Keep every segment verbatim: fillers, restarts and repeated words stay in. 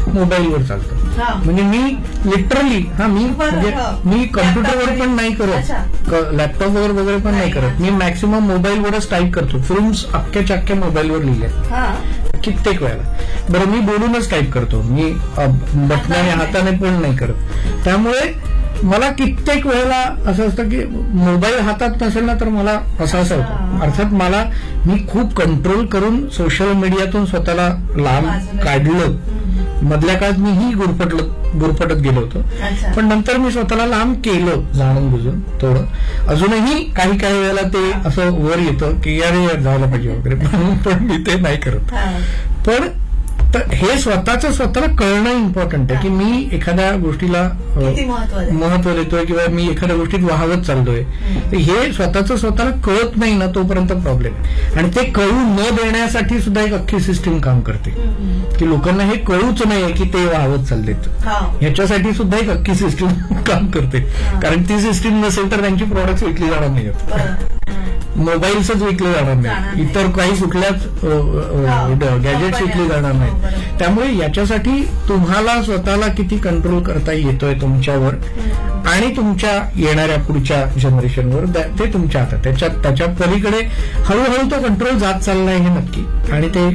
मोबाईलवर चालतं. म्हणजे मी लिटरली हा मी म्हणजे मी कम्प्युटरवर पण नाही करत, लॅपटॉपवर वगैरे पण नाही करत. मी मॅक्सिमम मोबाईलवरच टाईप करतो. फिल्म्स अख्ख्याच्या अख्ख्या मोबाईलवर लिहिल्या कित्येक वेळेला. बरं, मी बोलूनच टाईप करतो, मी बटनाने हाताने पण नाही करत. त्यामुळे मला कित्येक वेळेला असं असतं की मोबाईल हातात नसेल ना तर मला असं असं होतं. अर्थात मला मी खूप कंट्रोल करून सोशल मीडियातून स्वतःला लांब काढलं. मधल्या काळात मीही गुरफटलं गुरफटत गेलो होतो, पण नंतर मी स्वतःला लांब केलं जाणून बुजून थोडं. अजूनही काही काही वेळेला ते असं वर येतं की अरे जायला पाहिजे वगैरे, पण मी ते नाही करत. पण तर हे स्वतःच स्वतःला कळणं इम्पॉर्टंट आहे की मी एखाद्या गोष्टीला महत्व देतोय किंवा मी एखाद्या गोष्टीत वाहवत चाललोय. हे स्वतःच स्वतःला कळत नाही ना तोपर्यंत प्रॉब्लेम आहे. आणि ते कळू न देण्यासाठी सुद्धा एक अख्खी सिस्टीम काम करते की लोकांना हे कळूच नाही की ते वाहवत चाललेत. ह्याच्यासाठी सुद्धा एक अख्खी सिस्टीम काम करते. कारण ती सिस्टीम नसेल तर त्यांची प्रॉडक्ट्स विकली जाणार नाहीत, मोबाईल्सच विकले जाणार नाही, इतर काही कुठल्याच गॅजेट्स विकले जाणार नाही. त्यामुळे याच्यासाठी तुम्हाला स्वतःला किती कंट्रोल करता येतोय तुमच्यावर आणि तुमच्या येणाऱ्या पुढच्या जनरेशनवर ते तुमच्या हातात. त्याच्या त्याच्या पलीकडे हळूहळू तो कंट्रोल जात चाललाय हे नक्की. आणि ते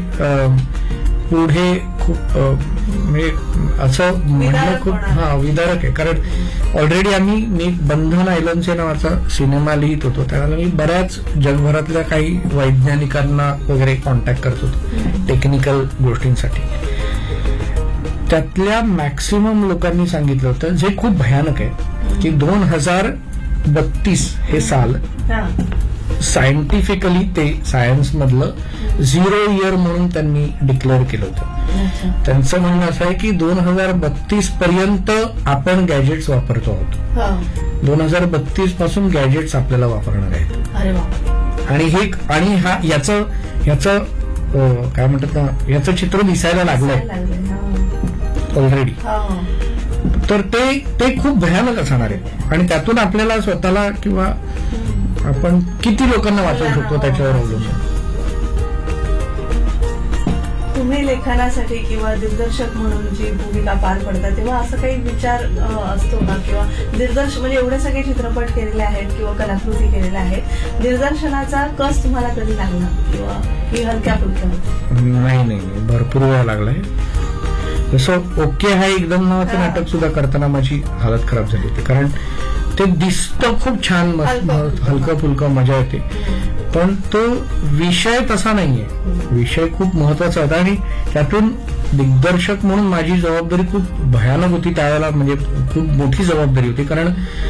पुढे खूप म्हणजे असं म्हणणं खूप हा विदारक आहे. कारण ऑलरेडी आम्ही मी बंधन आयलंडचे नावाचा सिनेमा लिहित होतो त्यावेळेला मी बऱ्याच जगभरातल्या काही वैज्ञानिकांना वगैरे कॉन्टॅक्ट करत होतो टेक्निकल गोष्टींसाठी. त्यातल्या मॅक्सिमम लोकांनी सांगितलं होतं जे खूप भयानक आहे की दोन हजार बत्तीस हे साल सायंटिफिकली ते सायन्स मधलं झिरो इयर म्हणून त्यांनी डिक्लेअर केलं होतं. त्यांचं म्हणणं असं आहे की दोन हजार बत्तीस पर्यंत आपण गॅजेट्स वापरतो आहोत. दोन हजार बत्तीस पासून गॅजेट्स आपल्याला वापरणार आहेत. आणि हे आणि हा याचं याचं काय म्हणतात ना याचं चित्र दिसायला लागलंय ऑलरेडी. तर ते ते खूप भयानक असणार आहे. आणि त्यातून आपल्याला स्वतःला किंवा आपण किती लोकांना वाचवू शकतो त्याच्यावर अवलंबून. तुम्ही लेखनासाठी किंवा दिग्दर्शक म्हणून जी भूमिका पार पडता तेव्हा असं काही विचार असतो का किंवा दिग्दर्शक म्हणजे एवढे सगळे चित्रपट केलेले आहेत किंवा कलाकृती केलेल्या आहेत, दिग्दर्शनाचा कस तुम्हाला कधी लागला किंवा ही हलक्या फुलक्या? नाही नाही भरपूर वेळा लागलाय. जसं ओके हा एकदम नावाचं नाटक सुद्धा करताना माझी हालत खराब झाली होती. कारण ते दिसतं खूप छान हलकं फुलकं मजा येते, पण तो विषय तसा नाहीये. विषय खूप महत्वाचा होता आणि त्यातून दिग्दर्शक म्हणून माझी जबाबदारी खूप भयानक होती त्यावेळेला. म्हणजे खूप मोठी जबाबदारी होती कारण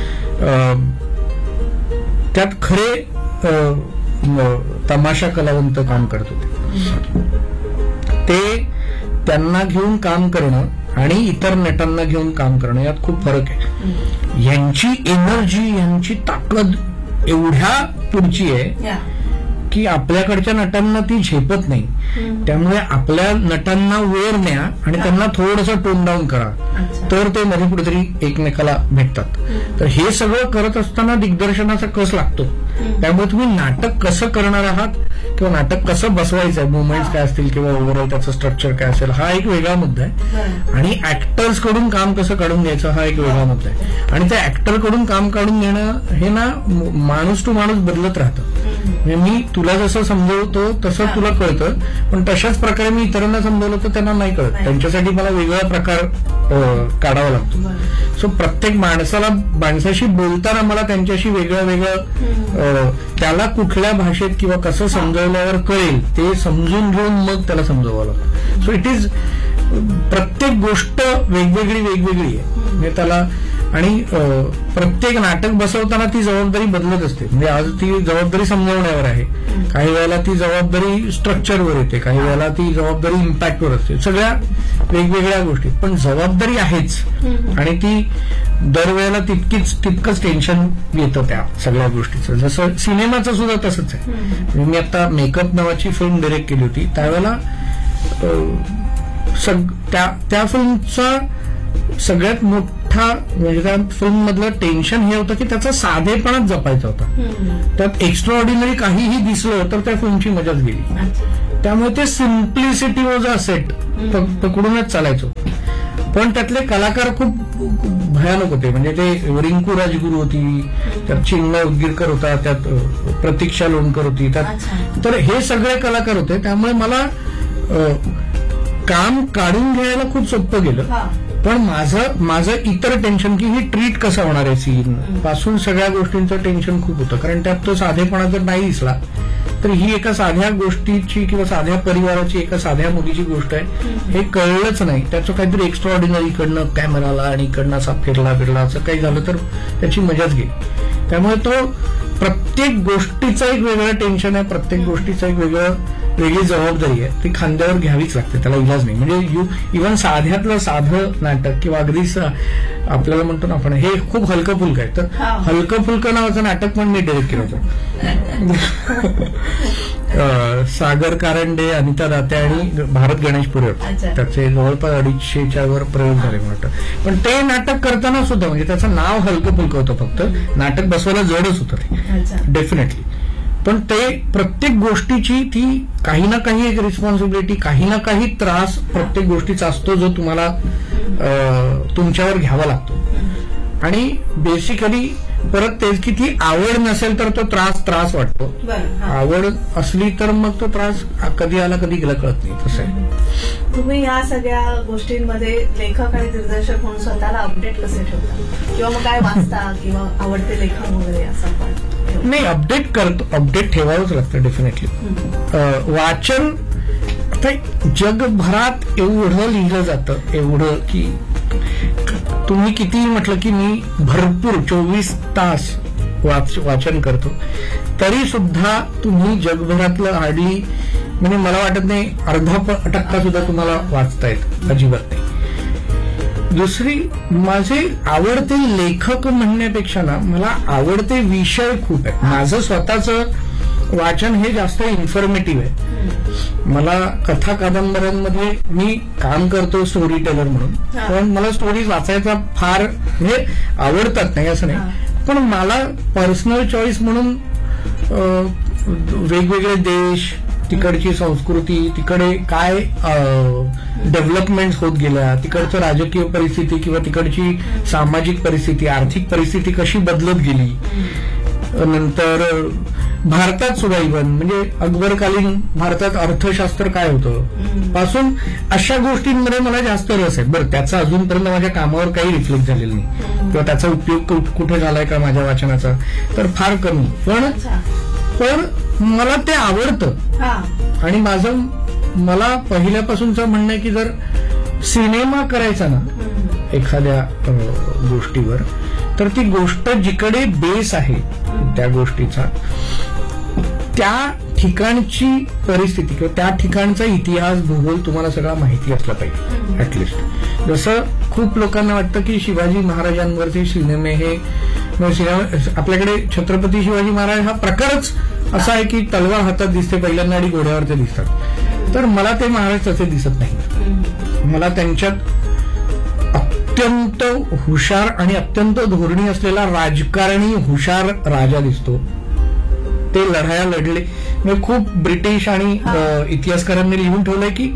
त्यात खरे तमाशा कलावंत काम करत होते. ते त्यांना घेऊन काम करणं आणि इतर नटांना घेऊन काम करणं यात खूप फरक आहे. यांची एनर्जी यांची ताकद एवढ्या पुढची आहे की आपल्याकडच्या नटांना ती झेपत नाही. त्यामुळे आपल्या नटांना वर न्या आणि त्यांना थोडंसं टोन डाऊन करा तर ते मध्ये कुठेतरी एकमेकाला भेटतात. तर हे सगळं करत असताना दिग्दर्शनाचा कस लागतो. त्यामुळे तुम्ही नाटक कसं करणार आहात किंवा नाटक कसं बसवायचं आहे, मुवमेंट्स काय असतील किंवा ओव्हरऑल त्याचं स्ट्रक्चर काय असेल हा एक वेगळा मुद्दा आहे. आणि ऍक्टर्स कडून काम कसं काढून घ्यायचं हा एक वेगळा मुद्दा आहे. आणि त्या ऍक्टर कडून काम काढून घेणं हे ना माणूस टू माणूस बदलत राहतं. म्हणजे मी तुला जसं समजवतो तसं तुला कळतं, पण तशाच प्रकारे मी इतरांना समजवलं तर त्यांना नाही कळत. त्यांच्यासाठी मला वेगळा प्रकार काढावा लागतो. सो प्रत्येक माणसाला माणसाशी बोलताना मला त्यांच्याशी वेगळं वेगळं त्याला कुठल्या भाषेत किंवा कसं समजवल्यावर कळेल ते समजून घेऊन मग त्याला समजवावं लागतं. सो इट इज प्रत्येक गोष्ट वेगवेगळी वेगवेगळी आहे. म्हणजे त्याला आणि प्रत्येक नाटक बसवताना ती जबाबदारी बदलत असते. म्हणजे आज ती जबाबदारी समजवण्यावर आहे, काही वेळेला ती जबाबदारी स्ट्रक्चरवर येते, काही वेळेला ती जबाबदारी इम्पॅक्टवर असते. सगळ्या वेगवेगळ्या गोष्टी पण जबाबदारी आहेच. आणि ती दरवेळेला तितकीच तितकंच टेन्शन येतं त्या सगळ्या गोष्टीचं. जसं सिनेमाचं सुद्धा तसंच आहे. मी आता मेकअप नावाची फिल्म डायरेक्ट केली होती त्यावेळेला त्या फिल्मचा सगळ्यात मोठा म्हणजे त्या फिल्म मधलं टेन्शन हे होतं की त्याचा साधेपणाच जपायचा होता. त्यात एक्स्ट्रा ऑर्डिनरी काहीही दिसलं तर त्या फिल्मची मजाच गेली. त्यामुळे ते सिम्प्लिसिटी वॉज अ सेट पकडूनच चालायचं. पण त्यातले कलाकार खूप भयानक होते. म्हणजे ते रिंकू राजगुरू होती, त्यात चिन्मय उदगीरकर होता, त्यात प्रतीक्षा लोणकर होती, त्यात तर हे सगळे कलाकार होते. त्यामुळे मला काम काढून घ्यायला खूप सोपं गेलं. पण माझं माझं इतर टेन्शन की ही ट्रीट कसा होणार आहे सीन पासून सगळ्या गोष्टींचं टेन्शन खूप होतं. कारण त्यात तो साधेपणा जर नाही दिसला तर ही एका साध्या गोष्टीची किंवा साध्या परिवाराची एका साध्या मुलीची गोष्ट आहे हे कळलंच नाही. त्याचं काहीतरी एक्स्ट्रा ऑर्डिनरी इकडनं कॅमेराला आणि इकडनं असा फिरला फिरला असं काही झालं तर त्याची मजाच गेली. त्यामुळे तो प्रत्येक गोष्टीचं एक वेगळं टेन्शन आहे, प्रत्येक गोष्टीचं एक वेगळं वेगळी जबाबदारी आहे, ती खांद्यावर घ्यावीच लागते, त्याला इलाज नाही. म्हणजे यू इव्हन साध्यातलं साधं नाटक किंवा अगदी आपल्याला म्हणतो ना आपण हे खूप हलकं फुलकं आहे, तर हलकं फुलकं नावाचं नाटक पण मी डिरेक्ट केलं होतं. सागर कारंडे, अनिता दाते आणि भारत गणेशपुरे त्याचे जवळपास अडीचशेच्या वर प्रयोग झाले वाटतं. पण ते नाटक करताना सुद्धा म्हणजे त्याचं नाव हलकं फुलकं होतं, फक्त नाटक बसवायला जडच होतं ते डेफिनेटली. पण ते प्रत्येक गोष्टीची ती काही ना काही एक रिस्पॉन्सिबिलिटी, काही ना काही त्रास प्रत्येक गोष्टीचा असतो जो तुम्हाला तुमच्यावर घ्यावा लागतो. आणि बेसिकली परत तेच की ती आवड नसेल तर तो त्रास त्रास वाटतो, आवड असली तर मग तो त्रास कधी आला कधी गेला कळत नाही. तसं आहे. तुम्ही या सगळ्या गोष्टींमध्ये लेखक आणि दिग्दर्शक म्हणून स्वतःला अपडेट कसे ठेवता, किंवा मग काय वाचता किंवा आवडते लेखक वगैरे असं पण? नाही, अपडेट करतो, अपडेट ठेवावंच लागतं डेफिनेटली. वाचन आता जगभरात एवढं लिहिलं जातं, एवढं की तुम्ही कितीही म्हटलं की मी भरपूर चोवीस तास वाच वाचन करतो तरी सुद्धा तुम्ही जगभरातलं हार्डली म्हणजे मला वाटत नाही अर्धा टक्का सुद्धा तुम्हाला वाचता येत, अजिबात नाही. दुसरी, माझे आवडते लेखक म्हणण्यापेक्षा ना मला आवडते विषय खूप आहेत. माझं स्वतःचं वाचन हे जास्त इन्फॉर्मेटिव्ह आहे. मला कथा कादंबऱ्यांमध्ये मी काम करतो स्टोरी टेलर म्हणून, पण मला स्टोरीज वाचायचा फार म्हणजे आवडतात नाही असं नाही, पण मला पर्सनल चॉईस म्हणून वेगवेगळे देश, तिकडची संस्कृती, तिकडे काय डेव्हलपमेंट होत गेल्या, तिकडचं राजकीय परिस्थिती किंवा तिकडची सामाजिक परिस्थिती, आर्थिक परिस्थिती कशी बदलत गेली, नंतर भारतात सुद्धा इव्हन म्हणजे अकबरकालीन भारतात अर्थशास्त्र काय होतं पासून अशा गोष्टींमध्ये मला जास्त रस आहे. बरं, त्याचा अजूनपर्यंत माझ्या कामावर काही रिफ्लेक्ट झालेलं नाही किंवा त्याचा उपयोग कुठे झालाय का माझ्या वाचनाचा तर फार कमी, पण पण मला ते आवडतं. आणि माझं मला पहिल्यापासूनचं म्हणणं आहे की जर सिनेमा करायचा ना एखाद्या गोष्टीवर तर ती गोष्ट जिकडे बेस आहे त्या गोष्टीचा त्या ठिकाणची परिस्थिती किंवा त्या ठिकाणचा इतिहास, भूगोल तुम्हाला सगळा माहिती असला पाहिजे ऍटलिस्ट. जसं खूप लोकांना वाटतं की शिवाजी महाराजांवरचे सिनेमे हे आपल्याकडे छत्रपती शिवाजी महाराज हा प्रकारच असा आहे की तलवार हातात दिसते पहिल्यांदा आणि घोड्यावर ते दिसतात, तर मला ते महाराज तसे दिसत नाही. मला त्यांच्यात अत्यंत हुशार आणि अत्यंत धोरणी असलेला राजकारणी हुशार राजा दिसतो. ते लढाया लढले म्हणजे खूप ब्रिटिश आणि इतिहासकारांनी लिहून ठेवलंय की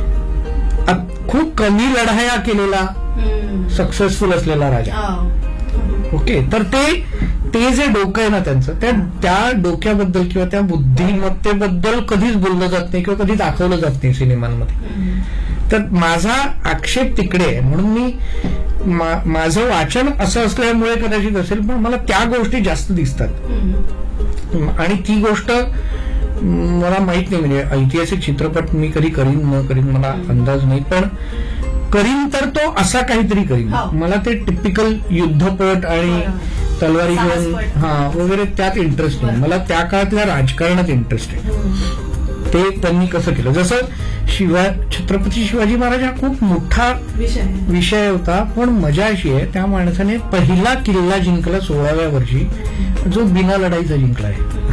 खूप कमी लढाया केलेला सक्सेसफुल असलेला राजा. ओके, तर ते ते जे डोकं आहे ना त्यांचं, त्या त्या डोक्याबद्दल किंवा त्या बुद्धिमत्तेबद्दल कधीच बोललं जात नाही किंवा कधी दाखवलं जात नाही सिनेमांमध्ये. तर माझा आक्षेप तिकडे आहे. म्हणून मी माझं वाचन असं असल्यामुळे कदाचित असेल, पण मला त्या गोष्टी जास्त दिसतात आणि ती गोष्ट मला माहित नाही. म्हणजे ऐतिहासिक चित्रपट मी कधी करीन न करीन मला अंदाज नाही, पण करीन तर तो असा काहीतरी करीन. मला ते टिपिकल युद्धपट आणि तलवारी घेऊन हा वगैरे त्यात इंटरेस्ट नाही. मला त्या काळातल्या राजकारणात इंटरेस्ट आहे. ते त्यांनी कसं केलं, जसं शिवा छत्रपती शिवाजी महाराज हा खूप मोठा विषय होता, पण मजा अशी आहे त्या माणसाने पहिला किल्ला जिंकला सोळाव्या वर्षी जो बिना लढाईचा जिंकला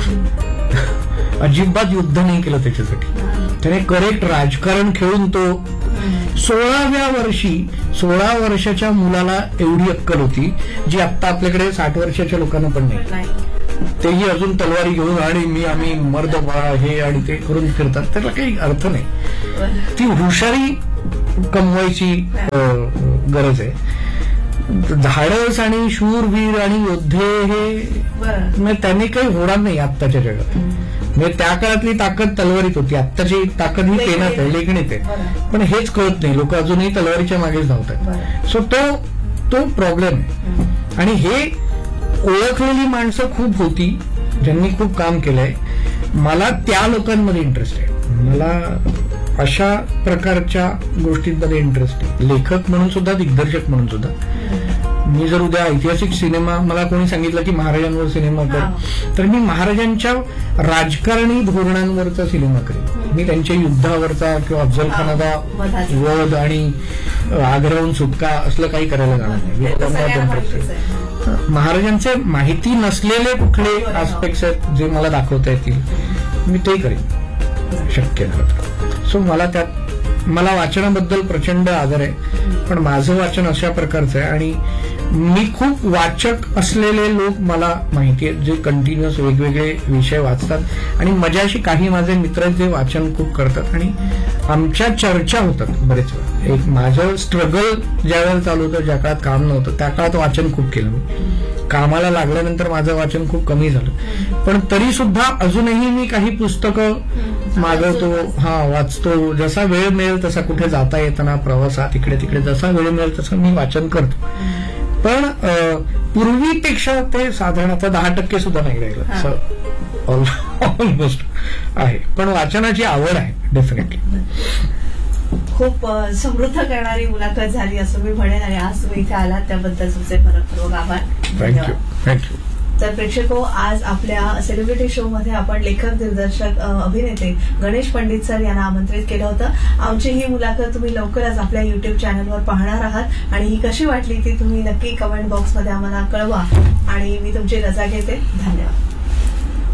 आहे. अजिबात युद्ध नाही केलं त्याच्यासाठी, त्याने करेक्ट राजकारण खेळून तो सोळाव्या वर्षी सोळा वर्षाच्या मुलाला एवढी अक्कल होती जी आता आपल्याकडे साठ वर्षाच्या लोकांना पण नाही. तेही अजून तलवारी घेऊन आणि मी आम्ही मर्द बा हे आणि ते करून फिरतात, त्याला काही अर्थ नाही. ती हुशारी कमवायची गरज आहे. धाडस आणि शूरवीर आणि योद्धे हे त्यांनी काही होणार नाही आत्ताच्या जगात. म्हणजे त्या काळातली ताकद तलवारीत होती, आत्ताची ताकद ही पेनात आहे, लेखणीत आहे, पण हेच कळत नाही. लोक अजूनही तलवारीच्या मागेच धावतात. सो तो तो प्रॉब्लेम आहे. आणि हे ओळखलेली माणसं खूप होती ज्यांनी खूप काम केलंय. मला त्या लोकांमध्ये इंटरेस्ट आहे. मला अशा प्रकारच्या गोष्टींमध्ये इंटरेस्ट आहे, लेखक म्हणून सुद्धा, दिग्दर्शक म्हणून सुद्धा. मी जर उद्या ऐतिहासिक सिनेमा, मला कोणी सांगितलं की महाराजांवर सिनेमा कर, तर मी महाराजांच्या राजकारणी धोरणांवरचा सिनेमा करेन. मी त्यांच्या युद्धावरचा किंवा अफजल खानाचा वध आणि आग्र्याहून सुटका असलं काही करायला जाणार नाही. महाराजांचे माहिती नसलेले कुठले आस्पेक्ट्स आहेत जे मला दाखवता येतील, मी ते करेन शक्य झालं. सो मला त्यात, मला वाचनाबद्दल प्रचंड आदर आहे, पण माझं वाचन अशा प्रकारचं आहे. आणि मी खूप वाचक असलेले लोक मला माहिती आहेत जे कंटिन्युअस वेगवेगळे विषय वाचतात. आणि मजाशी काही माझे मित्र जे वाचन खूप करतात आणि आमच्या चर्चा होतात बरेच वेळा. एक माझं स्ट्रगल ज्या वेळेला चालू होतं, ज्या काळात काम नव्हतं, त्या काळात वाचन खूप केलं मी. कामाला लागल्यानंतर माझं वाचन खूप कमी झालं, पण तरी सुद्धा अजूनही मी काही पुस्तकं मागवतो, हा वाचतो. जसा वेळ मिळेल तसा, कुठे जाता येताना प्रवासात इकडे तिकडे जसा वेळ मिळेल तसं मी वाचन करतो. पण पूर्वीपेक्षा ते साधारण आता दहा टक्के सुद्धा नाही राहिलं, ऑलमोस्ट आहे. पण वाचनाची आवड आहे डेफिनेटली. खूप समृद्ध करणारी मुलाखत झाली असं मी म्हणेन. आणि आज तुम्ही इथे आलात त्याबद्दल तुमचे मनपूर्वक आभार. Thank you thank you. तर प्रेक्षको, आज आपल्या सेलिब्रिटी शो मध्ये आपण लेखक, दिग्दर्शक, अभिनेते गणेश पंडित सर यांना आमंत्रित केलं होतं. आमची ही मुलाखत तुम्ही लवकरच आपल्या युट्यूब चॅनलवर पाहणार आहात. आणि ही कशी वाटली ती तुम्ही नक्की कमेंट बॉक्समध्ये आम्हाला कळवा. आणि मी तुमची रजा घेते. धन्यवाद.